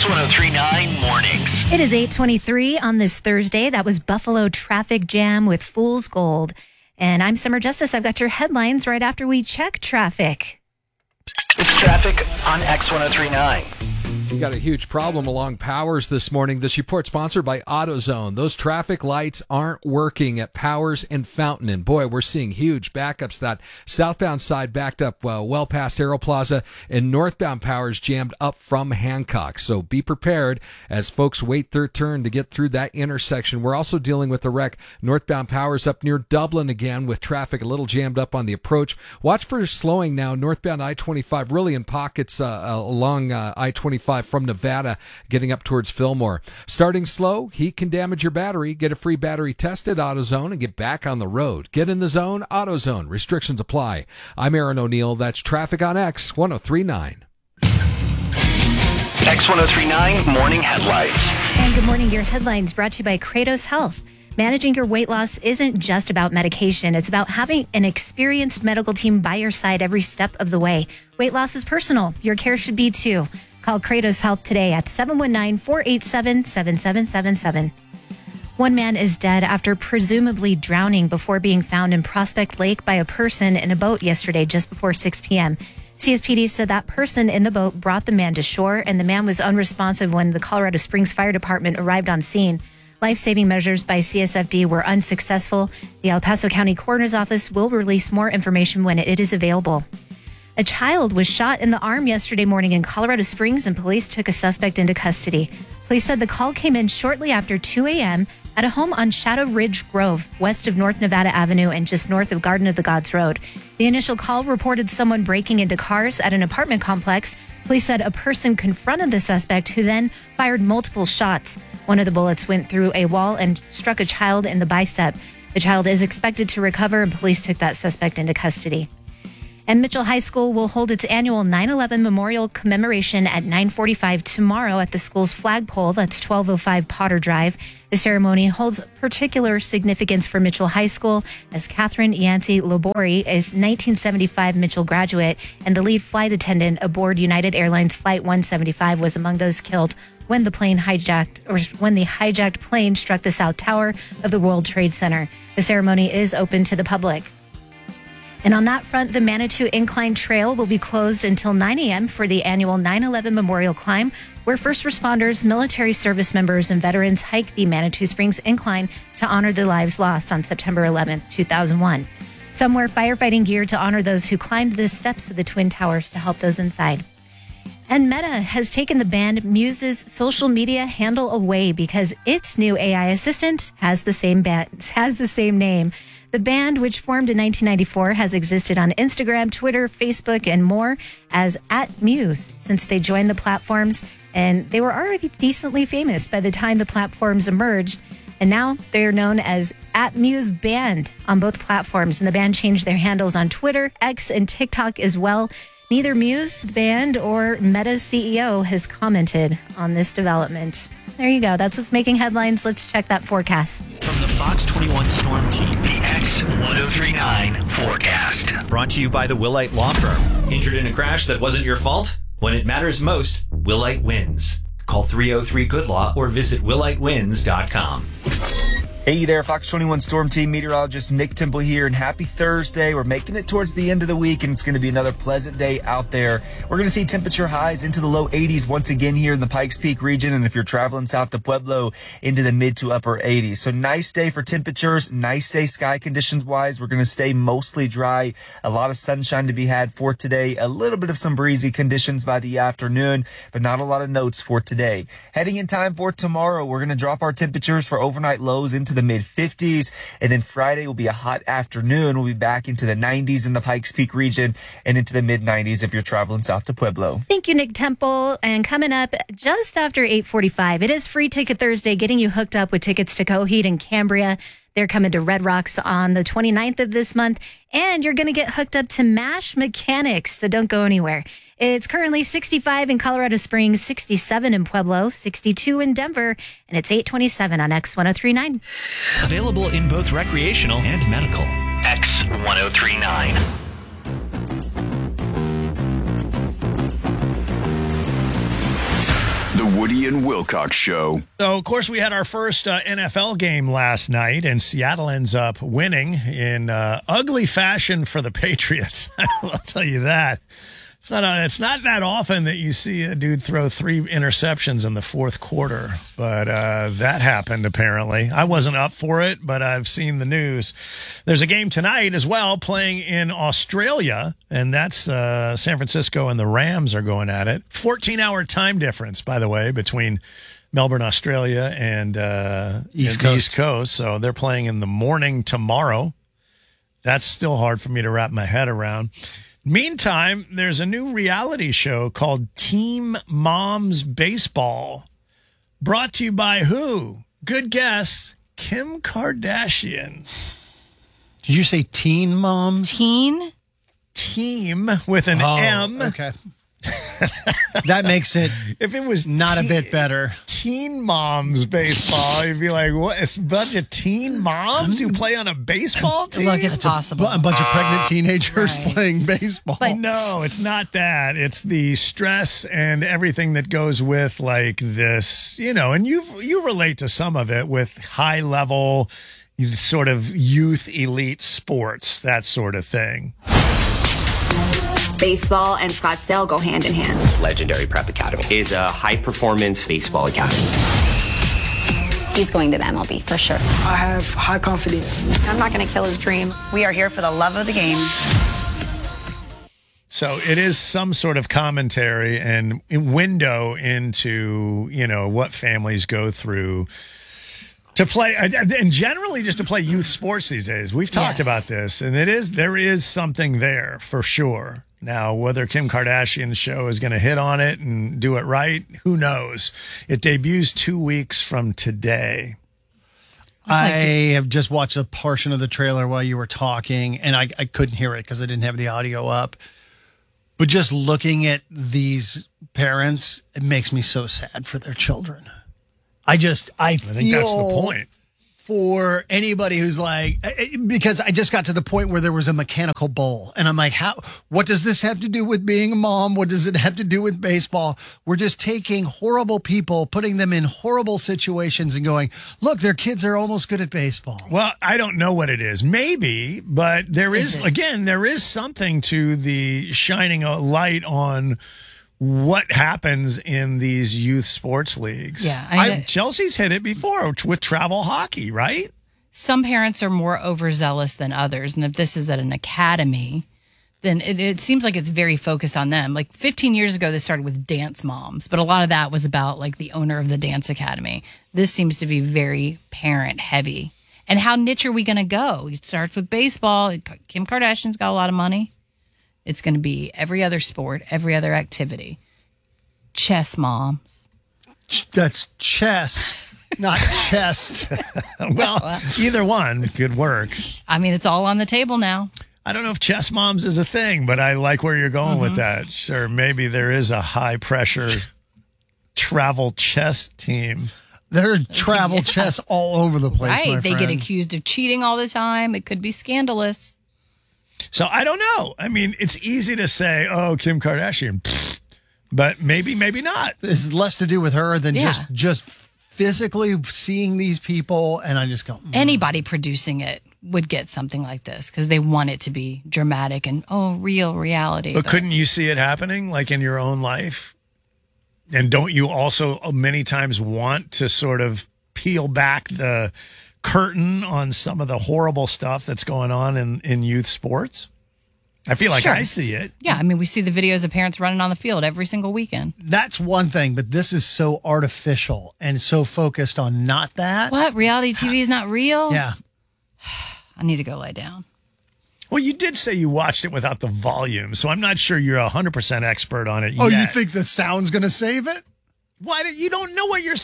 X1039 Mornings. It is 8:23 on this Thursday. That was Buffalo Traffic Jam with Fool's Gold. And I'm Summer Justice. I've got your headlines right after we check traffic. It's traffic on X1039. We got a huge problem along Powers this morning. This report sponsored by AutoZone. Those traffic lights aren't working at Powers and Fountain. And boy, we're seeing huge backups. That southbound side backed up well past Aero Plaza, and northbound Powers jammed up from Hancock. So be prepared as folks wait their turn to get through that intersection. We're also dealing with the wreck northbound Powers up near Dublin again, with traffic a little jammed up on the approach. Watch for slowing now northbound I-25, really in pockets along I-25 from Nevada, getting up towards Fillmore. Starting slow, heat can damage your battery. Get a free battery test at AutoZone and get back on the road. Get in the zone, AutoZone. Restrictions apply. I'm Aaron O'Neill. That's traffic on X1039. X1039 Morning Headlights. And good morning. Your headlines brought to you by Kratos Health. Managing your weight loss isn't just about medication. It's about having an experienced medical team by your side every step of the way. Weight loss is personal. Your care should be too. Call Kratos Health today at 719-487-7777. One man is dead after presumably drowning before being found in Prospect Lake by a person in a boat yesterday just before 6 p.m. CSPD said that person in the boat brought the man to shore, and the man was unresponsive when the Colorado Springs Fire Department arrived on scene. Life-saving measures by CSFD were unsuccessful. The El Paso County Coroner's Office will release more information when it is available. A child was shot in the arm yesterday morning in Colorado Springs, and police took a suspect into custody. Police said the call came in shortly after 2 a.m. at a home on Shadow Ridge Grove, west of North Nevada Avenue and just north of Garden of the Gods Road. The initial call reported someone breaking into cars at an apartment complex. Police said a person confronted the suspect, who then fired multiple shots. One of the bullets went through a wall and struck a child in the bicep. The child is expected to recover, and police took that suspect into custody. And Mitchell High School will hold its annual 9/11 Memorial Commemoration at 9:45 tomorrow at the school's flagpole. That's 1205 Potter Drive. The ceremony holds particular significance for Mitchell High School, as Catherine Yancey Labori is 1975 Mitchell graduate and the lead flight attendant aboard United Airlines Flight 175 was among those killed when the hijacked plane struck the South Tower of the World Trade Center. The ceremony is open to the public. And on that front, the Manitou Incline Trail will be closed until 9 a.m. for the annual 9/11 Memorial Climb, where first responders, military service members, and veterans hike the Manitou Springs Incline to honor the lives lost on September 11, 2001. Some wear firefighting gear to honor those who climbed the steps of the Twin Towers to help those inside. And Meta has taken the band Muse's social media handle away because its new AI assistant has the same name. The band, which formed in 1994, has existed on Instagram, Twitter, Facebook, and more as @Muse since they joined the platforms, and they were already decently famous by the time the platforms emerged. And now they're known as @MuseBand on both platforms, and the band changed their handles on Twitter, X, and TikTok as well. Neither Muse, the band, or Meta's CEO has commented on this development. There you go. That's what's making headlines. Let's check that forecast. From the Fox 21 Storm Team, the X1039 Forecast. Brought to you by the Willite Law Firm. Injured in a crash that wasn't your fault? When it matters most, Willite wins. Call 303-GOOD-LAW or visit willitewins.com. Hey there, Fox 21 Storm Team meteorologist Nick Temple here, and happy Thursday. We're making it towards the end of the week, and it's going to be another pleasant day out there. We're going to see temperature highs into the low 80s once again here in the Pikes Peak region, and if you're traveling south to Pueblo, into the mid to upper 80s. So nice day for temperatures, nice day sky conditions-wise. We're going to stay mostly dry, a lot of sunshine to be had for today, a little bit of some breezy conditions by the afternoon, but not a lot of notes for today. Heading in time for tomorrow, we're going to drop our temperatures for overnight lows into the mid-50s, and then Friday will be a hot afternoon. We'll be back into the 90s in the Pikes Peak region and into the mid-90s if you're traveling south to Pueblo. Thank you, Nick Temple. And coming up just after 8:45, it is Free Ticket Thursday, getting you hooked up with tickets to Coheed and Cambria. They're coming to Red Rocks on the 29th of this month, and you're going to get hooked up to MASH Mechanics, so don't go anywhere. It's currently 65 in Colorado Springs, 67 in Pueblo, 62 in Denver, and it's 8:27 on X1039. Available in both recreational and medical. X1039. The Woody and Wilcox Show. So, of course, we had our first NFL game last night, and Seattle ends up winning in ugly fashion for the Patriots. I'll tell you that. It's not that often that you see a dude throw 3 interceptions in the fourth quarter, but that happened apparently. I wasn't up for it, but I've seen the news. There's a game tonight as well playing in Australia, and that's San Francisco and the Rams are going at it. 14-hour time difference, by the way, between Melbourne, Australia, and East Coast. So they're playing in the morning tomorrow. That's still hard for me to wrap my head around. Meantime, there's a new reality show called Team Moms Baseball. Brought to you by who? Good guess. Kim Kardashian. Did you say Teen Moms? Teen? Team with an M. Okay. That makes it if it was not a bit better. Teen Moms Baseball, you'd be like, what? It's a bunch of teen moms who play on a baseball team? Look, it's possible. A bunch of pregnant teenagers playing baseball. But no, it's not that. It's the stress and everything that goes with like this, and you relate to some of it with high level sort of youth elite sports, that sort of thing. Baseball and Scottsdale go hand in hand. Legendary Prep Academy is a high-performance baseball academy. He's going to the MLB for sure. I have high confidence. I'm not going to kill his dream. We are here for the love of the game. So it is some sort of commentary and window into, what families go through to play, and generally just to play youth sports these days. We've talked about this, and there is something there for sure. Now, whether Kim Kardashian's show is going to hit on it and do it right, who knows? It debuts 2 weeks from today. I have just watched a portion of the trailer while you were talking, and I couldn't hear it because I didn't have the audio up. But just looking at these parents, it makes me so sad for their children. I think that's the point. For anybody who's like, because I just got to the point where there was a mechanical bull, and I'm like, what does this have to do with being a mom? What does it have to do with baseball? We're just taking horrible people, putting them in horrible situations and going, look, their kids are almost good at baseball. Well, I don't know what it is. Maybe, but there is something to the shining a light on what happens in these youth sports leagues. Yeah, Chelsea's hit it before with travel hockey, right? Some parents are more overzealous than others, and if this is at an academy, then it seems like it's very focused on them. Like 15 years ago, this started with dance moms, but a lot of that was about like the owner of the dance academy. This seems to be very parent heavy. And how niche are we going to go? It starts with baseball. Kim Kardashian's got a lot of money. It's going to be every other sport, every other activity. Chess moms. That's chess, not chest. Well, either one could work. I mean, it's all on the table now. I don't know if chess moms is a thing, but I like where you're going with that. Sure, maybe there is a high-pressure travel chess team. There's travel chess all over the place, right? My they friend. get accused of cheating all the time. It could be scandalous. So I don't know. I mean, it's easy to say, oh, Kim Kardashian, but maybe not. This is less to do with her than just physically seeing these people. And I just go, Anybody producing it would get something like this because they want it to be dramatic and, real reality. But couldn't you see it happening like in your own life? And don't you also many times want to sort of peel back the curtain on some of the horrible stuff that's going on in youth sports? I feel like I see it. Yeah, I mean, we see the videos of parents running on the field every single weekend. That's one thing, but this is so artificial and so focused on not that. What? Reality TV is not real? Yeah. I need to go lie down. Well, you did say you watched it without the volume, so I'm not sure you're 100% expert on it yet. Oh, you think the sound's going to save it? Why do you don't know what you're?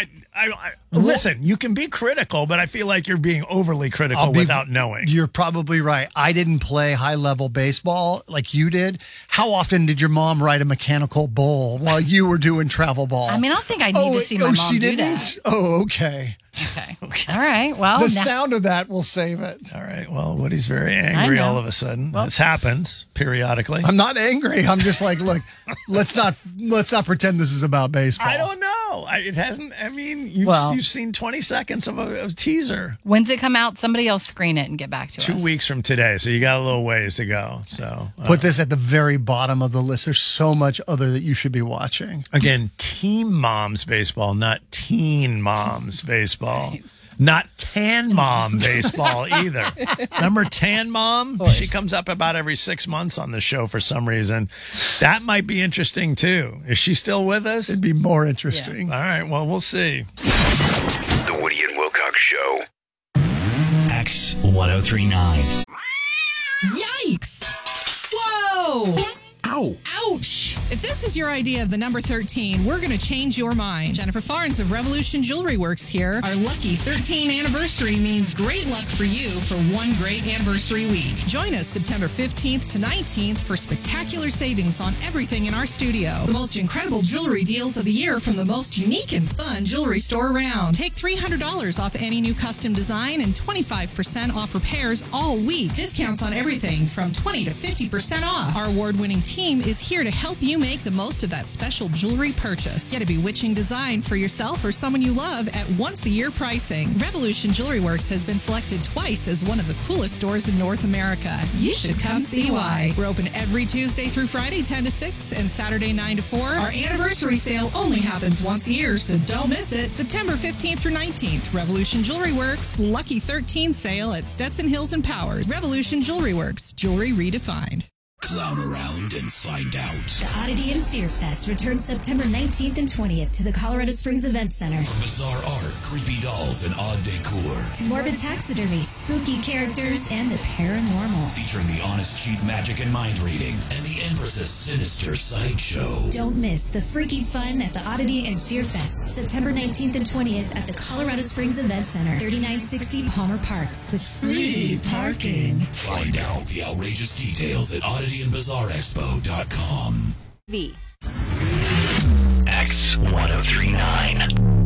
Listen, you can be critical, but I feel like you're being overly critical without knowing. You're probably right. I didn't play high level baseball like you did. How often did your mom ride a mechanical bull while you were doing travel ball? I mean, I don't think I need to see my mom she do didn't? that. Oh, okay. Okay. All right. Well, the sound of that will save it. All right. Well, Woody's very angry all of a sudden. Well, this happens periodically. I'm not angry. I'm just like, look, let's not pretend this is about baseball. I don't know. know. It hasn't. I mean, you've seen 20 seconds of a teaser. When's it come out? Somebody else screen it and get back to us. 2 weeks from today, so you got a little ways to go. So put this at the very bottom of the list. There's so much other that you should be watching. Again, Team Moms Baseball, not Teen Moms Baseball. Right. Not Tan Mom Baseball either. Remember Tan Mom? She comes up about every 6 months on the show for some reason. That might be interesting too. Is she still with us? It'd be more interesting. Yeah. All right, well, we'll see. The Woody and Wilcox Show. X1039. Yikes! Whoa! Ow. Ouch! If this is your idea of the number 13, we're going to change your mind. Jennifer Farnes of Revolution Jewelry Works here. Our lucky 13 anniversary means great luck for you for one great anniversary week. Join us September 15th to 19th for spectacular savings on everything in our studio. The most incredible jewelry deals of the year from the most unique and fun jewelry store around. Take $300 off any new custom design and 25% off repairs all week. Discounts on everything from 20 to 50% off. Our award-winning team is here to help you make the most of that special jewelry purchase. Get a bewitching design for yourself or someone you love at once-a-year pricing. Revolution Jewelry Works has been selected twice as one of the coolest stores in North America. You should come see why. We're open every Tuesday through Friday, 10 to 6, and Saturday, 9 to 4. Our anniversary sale only happens once a year, so don't miss it. September 15th through 19th, Revolution Jewelry Works, Lucky 13 sale at Stetson Hills and Powers. Revolution Jewelry Works, jewelry redefined. Clown around and find out. The Oddity and Fear Fest returns September 19th and 20th to the Colorado Springs Event Center. From bizarre art, creepy dolls, and odd decor, to morbid taxidermy, spooky characters, and the paranormal. Featuring the honest cheat magic and mind reading, and the Empress's sinister sideshow. Don't miss the freaky fun at the Oddity and Fear Fest, September 19th and 20th at the Colorado Springs Event Center, 3960 Palmer Park, with free parking. Find out the outrageous details at oddityandbizarreexpo.com. X1039.